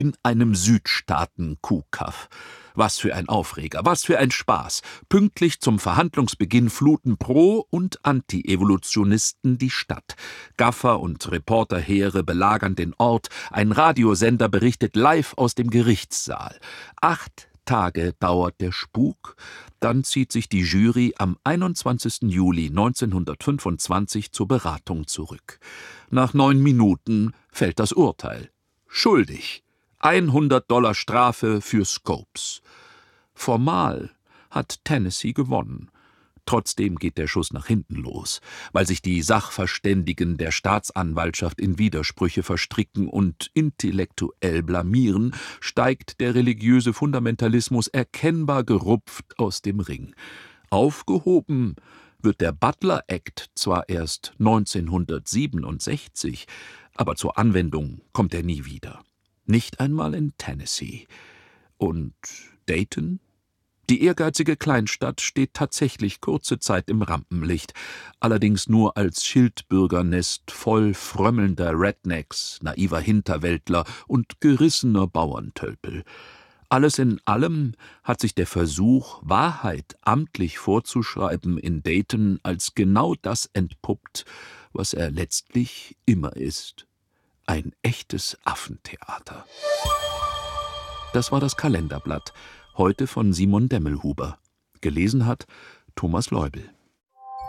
in einem Südstaaten-Kuhkaff. Was für ein Aufreger, was für ein Spaß. Pünktlich zum Verhandlungsbeginn fluten Pro- und Anti-Evolutionisten die Stadt. Gaffer und Reporterheere belagern den Ort. Ein Radiosender berichtet live aus dem Gerichtssaal. 8 Tage dauert der Spuk. Dann zieht sich die Jury am 21. Juli 1925 zur Beratung zurück. Nach 9 Minuten fällt das Urteil. Schuldig. $100 Strafe für Scopes. Formal hat Tennessee gewonnen. Trotzdem geht der Schuss nach hinten los, weil sich die Sachverständigen der Staatsanwaltschaft in Widersprüche verstricken und intellektuell blamieren, steigt der religiöse Fundamentalismus erkennbar gerupft aus dem Ring. Aufgehoben wird der Butler Act zwar erst 1967, aber zur Anwendung kommt er nie wieder. Nicht einmal in Tennessee. Und Dayton? Die ehrgeizige Kleinstadt steht tatsächlich kurze Zeit im Rampenlicht, allerdings nur als Schildbürgernest voll frömmelnder Rednecks, naiver Hinterwäldler und gerissener Bauerntölpel. Alles in allem hat sich der Versuch, Wahrheit amtlich vorzuschreiben, in Dayton als genau das entpuppt, was er letztlich immer ist: ein echtes Affentheater. Das war das Kalenderblatt, heute von Simon Demmelhuber. Gelesen hat Thomas Leubel.